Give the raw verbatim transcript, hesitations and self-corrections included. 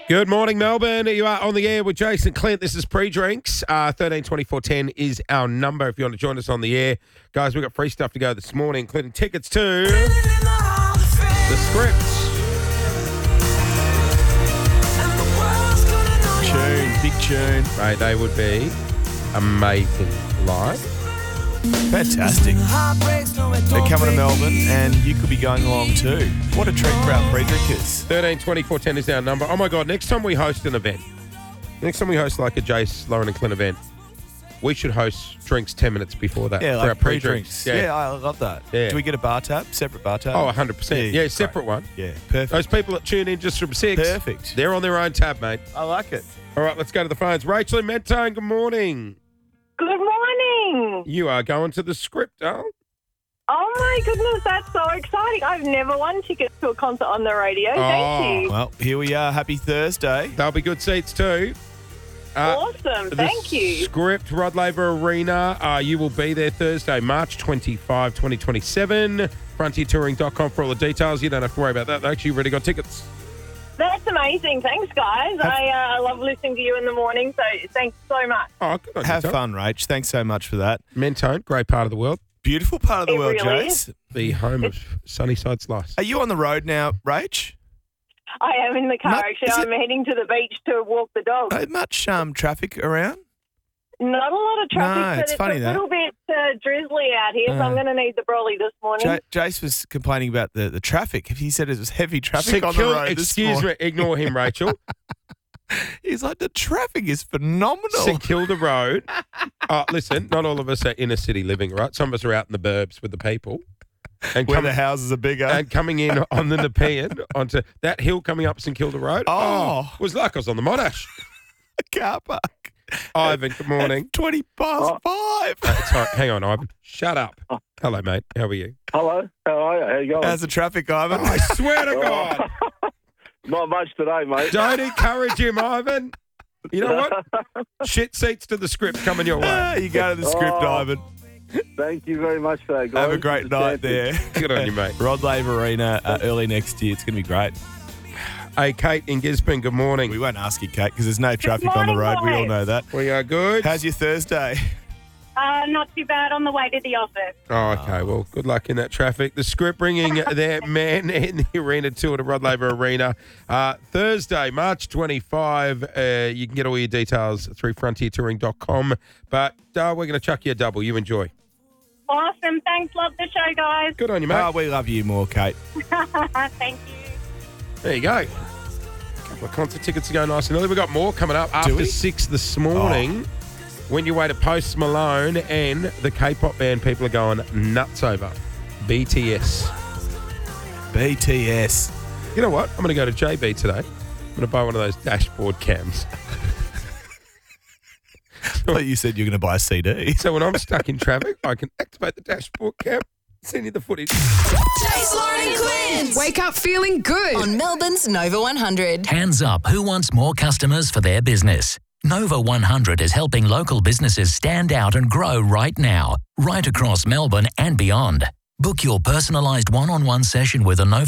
Good morning, Melbourne. You are on the air with Jason Clint. This is Pre-Drinks. Uh, thirteen twenty-four ten is our number if you want to join us on the air. Guys, we've got free stuff to go this morning, including tickets to The Script. Tune, big tune. Mate, they would be amazing live. Fantastic. They're coming to Melbourne and you could be going along too. What a treat for our pre-drinkers. thirteen twenty-four ten is our number. Oh, my God, next time we host an event, next time we host like a Jace, Lauren and Clint event, we should host drinks ten minutes before that Yeah, for like our pre-drinks. pre-drinks. Yeah. I love that. Yeah. Do we get a bar tab? Separate bar tab? Oh, one hundred percent. Yeah, separate one. Yeah, perfect. Those people that tune in just from six, Perfect. they're on their own tab, mate. I like it. All right, let's go to the phones. Rachel in Mentone, good morning. Good morning. You are going to The Script, oh? Oh, my goodness, that's so exciting. I've never won tickets to a concert on the radio. Thank Oh. you. Well, here we are. Happy Thursday. There'll be good seats too. Uh, Awesome. The Thank you. Script, Rod Laver Arena. Uh, you will be there Thursday, March twenty-fifth, twenty twenty-seven. frontier touring dot com for all the details. You don't have to worry about that. They actually already got tickets. That's amazing. Thanks, guys. Have- I uh, love listening to you in the morning, so thanks so much. Oh, good on you, Have Tom. fun, Rach. Thanks so much for that. Mentone, great part of the world. Beautiful part of the It world, really Jace. The home of Sunnyside Slice. Are you on the road now, Rach? I am in the car, No, actually. is it- I'm heading to the beach to walk the dog. Uh, much um, traffic around? Not a lot of traffic, No, but it's it's, funny a that. little bit uh, drizzly out here, so Uh. I'm going to need the brolly this morning. Ja- Jace was complaining about the, the traffic. He said it was heavy traffic St on the Kil- road this excuse morning. me, ignore him, Rachel. He's like, the traffic is phenomenal. St Kilda Road. Oh, listen, not all of us are inner city living, right? Some of us are out in the burbs with the people. And Where come- the houses are bigger. and coming in on the Nepean onto that hill coming up St Kilda Road. Oh. it was like I was on the Monash. car park. Ivan, good morning. At twenty past five. Uh, sorry, hang on, Ivan. Shut up. Hello, mate. How are you? Hello, how are you? How you going? How's the traffic, Ivan? Oh, I swear to God. Not much today, mate. Don't encourage him, Ivan. You know what? Shit seats to The Script coming your Ah, way. you go to the script, Oh. Ivan. Thank you very much for that, guys. Have a great It's night fantastic. there. Good on you, mate. Rod Laver Arena uh, early next year. It's going to be great. Hey, Kate in Gisborne, good morning. We won't ask you, Kate, because there's no traffic on the morning, road. We all guys. know that. We are good. How's your Thursday? Uh, not too bad on the way to the office. Oh, okay. Well, good luck in that traffic. The Script bringing their man in the arena tour to Rod Laver Arena. Uh, Thursday, March twenty-fifth. Uh, you can get all your details through frontier touring dot com. But uh, we're going to chuck you a double. You enjoy. Awesome. Thanks. Love the show, guys. Good on you, mate. Oh, we love you more, Kate. Thank you. There you go. A couple of concert tickets to go nice and early. We've got more coming up after we? six this morning. When you wait at Post Malone and the K-pop band people are going nuts over. B T S. B T S. You know what? I'm going to go to J B today. I'm going to buy one of those dashboard cams. I thought you said you were going to buy a C D. So when I'm stuck in traffic, I can activate the dashboard cam, send you the footage. Jace, Lauren and Clint. Wake up feeling good. On Melbourne's Nova one hundred. Hands up, who wants more customers for their business? Nova one hundred is helping local businesses stand out and grow right now, right across Melbourne and beyond. Book your personalised one-on-one session with a Nova